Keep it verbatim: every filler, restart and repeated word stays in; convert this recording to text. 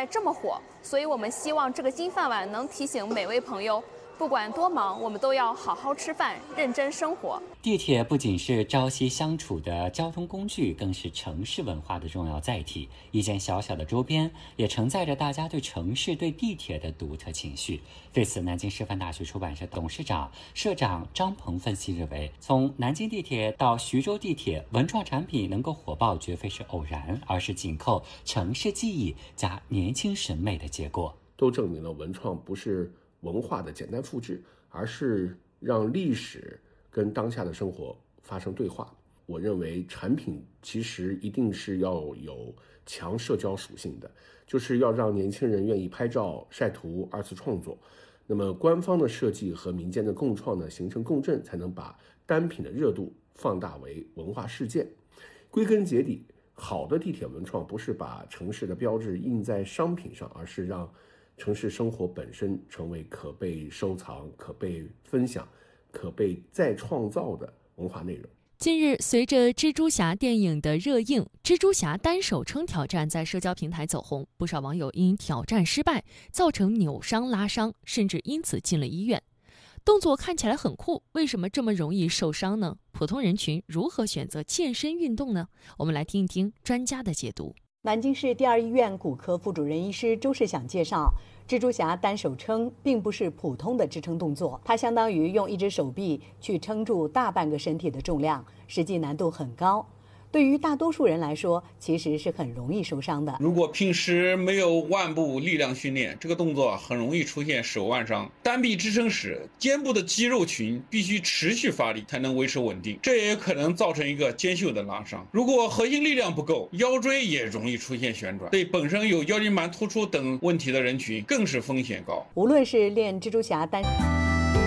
在这么火，所以我们希望这个金饭碗能提醒每位朋友，不管多忙，我们都要好好吃饭，认真生活。 地铁不仅是朝夕相处的交通工具，更是城市文化的重要载体。一件小小的周边，也承载着大家对城市、对地铁的独特情绪。对此，南京师范大学出版社董事长、社长张鹏分析认为，从南京地铁到徐州地铁，文创产品能够火爆，绝非是偶然，而是紧扣城市记忆加年轻审美的结果。 都证明了文创不是文化的简单复制，而是让历史跟当下的生活发生对话。我认为产品其实一定是要有强社交属性的，就是要让年轻人愿意拍照、晒图、二次创作。那么官方的设计和民间的共创呢，形成共振，才能把单品的热度放大为文化事件。归根结底，好的地铁文创不是把城市的标志印在商品上，而是让城市生活本身成为可被收藏、可被分享、可被再创造的文化内容。 近日，随着蜘蛛侠电影的热映，蜘蛛侠单手撑挑战在社交平台走红，不少网友因挑战失败造成扭伤、拉伤，甚至因此进了医院。动作看起来很酷，为什么这么容易受伤呢？普通人群如何选择健身运动呢？我们来听一听专家的解读。 南京市第二医院骨科副主任医师周世响介绍，蜘蛛侠单手撑并不是普通的支撑动作，它相当于用一只手臂去撑住大半个身体的重量，实际难度很高。对于大多数人来说，其实是很容易受伤的。 如果平时没有腕部力量训练，这个动作很容易出现手腕伤。单臂支撑时，肩部的肌肉群必须持续发力才能维持稳定，这也可能造成一个肩袖的拉伤。如果核心力量不够，腰椎也容易出现旋转，对本身有腰间盘突出等问题的人群更是风险高。 无论是练蜘蛛侠单